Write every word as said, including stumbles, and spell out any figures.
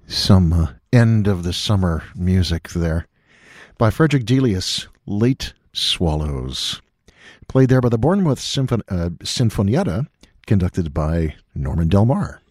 Some uh, end of the summer music there by Frederick Delius, Late Swallows. Played there by the Bournemouth Symphon- uh, Sinfonietta, conducted by Norman Del Mar.